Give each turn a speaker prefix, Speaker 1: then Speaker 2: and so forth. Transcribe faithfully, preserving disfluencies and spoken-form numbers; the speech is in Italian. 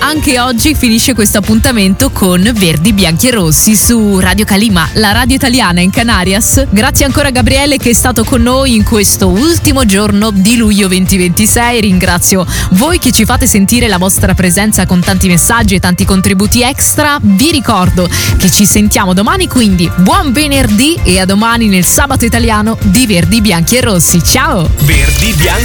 Speaker 1: anche oggi finisce questo appuntamento con Verdi, Bianchi e Rossi su Radio Calima, la radio italiana in Canarias. Grazie ancora Gabriele che è stato con noi in questo ultimo giorno di luglio duemilaventisei. Ringrazio voi che ci fate sentire la vostra presenza con tanti messaggi e tanti contributi extra. Vi ricordo che ci sentiamo domani, quindi buon venerdì e a domani nel sabato italiano di Verdi, Bianchi e Rossi. Ciao!
Speaker 2: Verdi, Bianchi